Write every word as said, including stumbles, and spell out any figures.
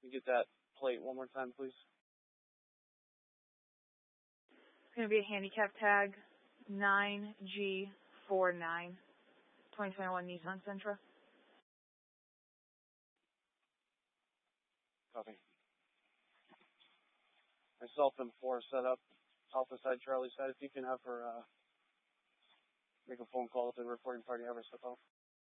Can you get that plate one more time, please? It's going to be a handicap tag nine G forty-nine, twenty twenty-one Nissan Sentra. Copy. Myself and four set up. Alpha side, Charlie side. If you can have her uh, make a phone call to the reporting party, have her step out.